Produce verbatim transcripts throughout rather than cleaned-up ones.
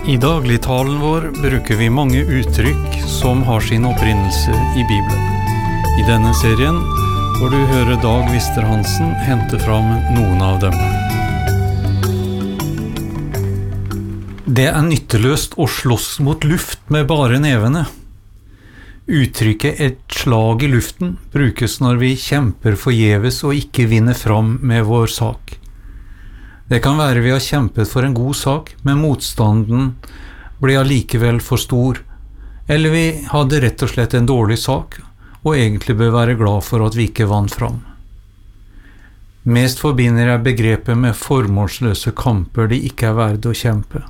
I dagligtalen vår bruker vi mange uttrykk som har sin opprinnelse i Bibelen. I denne serien får du høre Dag Wister Hansen hente fram noen av dem. Det er nytteløst å slåss mot luft med bare nevene. Uttrykket «et slag i luften» brukes når vi kjemper forgjeves og ikke vinner fram med vår sak. Det kan være vi har kjempet for en god sak, men motstanden ble allikevel for stor, eller vi hadde rett og slett en dårlig sak, og egentlig bør være glad for at vi ikke vant fram. Mest forbinder jeg begrepet med formålsløse kamper de ikke er verd å kjempe.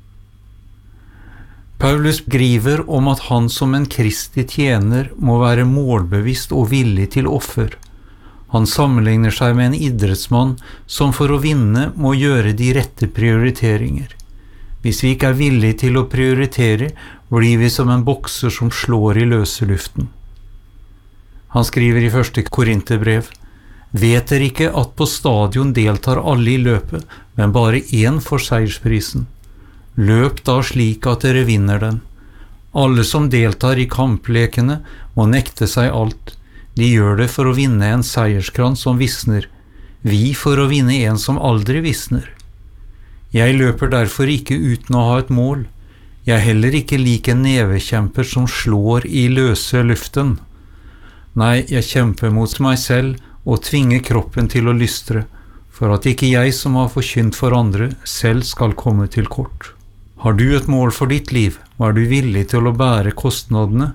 Paulus skriver om at han som en Kristi tjener må være målbevisst og villig til offer. Han sammenligner seg med en idrettsmann som for å vinne må gjøre de rette prioriteringer. Hvis vi ikke er villige til å prioritere, blir vi som en bokser som slår i løse luften. Han skriver i første Korinterbrev: «Vet dere ikke at på stadion deltar alle i løpet, men bare én får seiersprisen? Løp da slik at dere vinner den. Alle som deltar i kamplekene må nekte seg alt. De gjør det for å vinne en seierskrans som visner, vi for å vinne en som aldri visner. Jeg løper derfor ikke uten å ha et mål. Jeg er heller ikke lik en nevekjemper som slår i løse luften. Nei, jeg kjemper mot meg selv og tvinger kroppen til å lystre, for at ikke jeg som har forkynt for andre, selv skal komme til kort. Har du et mål for ditt liv, og er du villig til å bære kostnadene,